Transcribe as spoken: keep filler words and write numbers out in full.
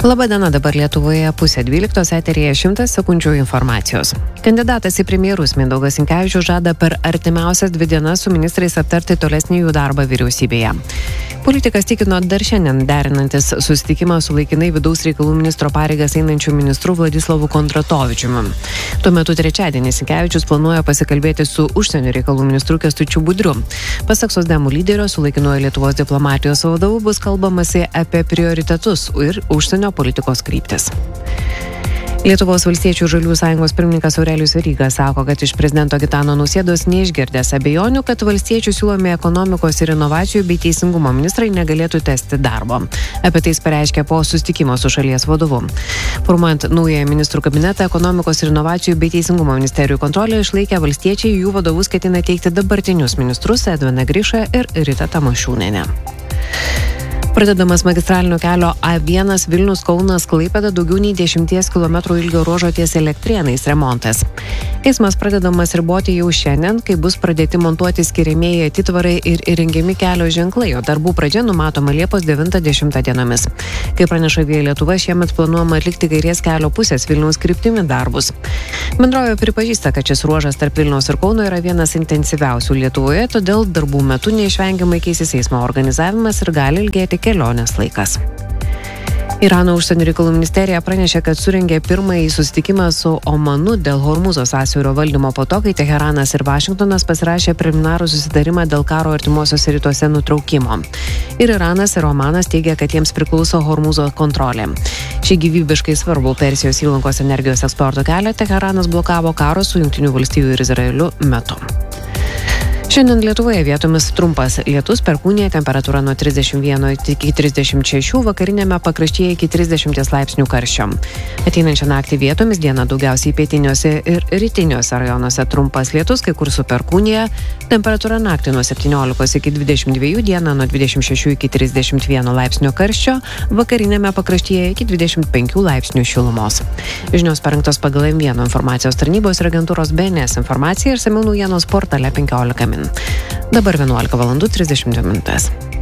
Labadiena, dabar Lietuvoje pusė dvyliktos, eteryje šimtas sekundžių informacijos. Kandidatas į premjerus Mindaugas Sinkevičius žada per artimiausias dvi dienas su ministrais aptarti tolesnį jų darbą vyriausybėje. Politikas tikino dar šiandien derinantis susitikimą su laikinai vidaus reikalų ministro pareigas einančiu ministru Vladislavu Kondratovičiumi. Tuo metu trečiadienį Sinkevičius planuoja pasikalbėti su užsienio reikalų ministru Kęstučiu Budriu. Pasak socdemų lyderio, su laikinuoju Lietuvos diplomatijos vadovu bus kalbamasi apie prioritetus ir užsienio politikos kryptis. Lietuvos valstiečių žaliųjų sąjungos pirmininkas Aurelijus Veryga sako, kad iš prezidento Gitano Nausėdos neišgirdęs abejonių, kad valstiečių siūlomi ekonomikos ir inovacijų bei teisingumo ministrai negalėtų tęsti darbo. Apie tai jis pareiškė po susitikimo su šalies vadovu. Formuojant naująją ministrų kabinetą, ekonomikos ir inovacijų bei teisingumo ministerijų kontrolę išlaikę valstiečiai, jų vadovus ketina teikti dabartinius ministrus Edviną Grišą ir Ritą Tamašūnienę. Pradedamas magistralinio kelio A vienas Vilnius-Kaunas Klaipėda daugiau nei dešimties kilometrų ilgio ruožo ties Elektrėnais remontas. Eismas pradedamas riboti jau šiandien, kai bus pradėti montuoti skiriamieji atitvarai ir įrengiami kelio ženklai, o darbų pradžia numatoma Liepos devintą dešimtą dienomis. Kaip praneša Via Lietuva, šiemet planuojama atlikti kairės kelio pusės Vilniaus kryptimi darbus. Bendrovė pripažįsta, kad šis ruožas tarp Vilniaus ir Kauno yra vienas intensyviausių Lietuvoje, todėl darbų metu neišvengiamai keisis eismo organizavimas ir gali ilgėti kelionės laikas. Irano užsienio reikalų ministerija pranešė, kad surengė pirmąjį susitikimą su Omanu dėl Hormūzo sąsiaurio valdymo po to, kai Teheranas ir Vašingtonas pasirašė preliminarų susitarimą dėl karo artimuosiuose rytuose nutraukimo. Ir Iranas ir Omanas teigia, kad jiems priklauso Hormūzo kontrolė. Šį gyvybiškai svarbų Persijos įlankos energijos eksporto kelią Teheranas blokavo karo su Jungtinių valstijų ir Izraeliu metu. Šiandien Lietuvoje vietomis trumpas lietus, perkūnija, temperatūra nuo trisdešimt vieno iki trisdešimt šešių, vakarinėme pakraštyje iki trisdešimties laipsnių karščio. Ateinančią naktį vietomis dieną daugiausiai pietiniuose ir rytiniuose rajonuose trumpas lietus, kai kur su perkūnija, temperatūra naktį nuo septyniolikos iki dvidešimt dviejų, dieną nuo dvidešimt šešių iki trisdešimt vieno laipsnio karščio, vakarinėme pakraštyje iki dvidešimt penkių laipsnių šilumos. Žinios parengtos pagal M vienas informacijos tarnybos ir agentūros B N S informaciją ir išsamiau naujienos portale penkiolika min. Dabar vienuolika valandų trisdešimt dvi minutės.